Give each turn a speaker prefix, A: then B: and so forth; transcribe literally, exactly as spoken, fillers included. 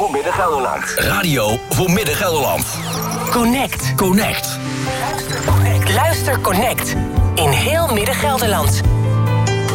A: voor Midden-Gelderland.
B: Radio voor Midden-Gelderland.
C: Connect.
B: Connect.
C: Luister Connect. Luister Connect. In heel Midden-Gelderland.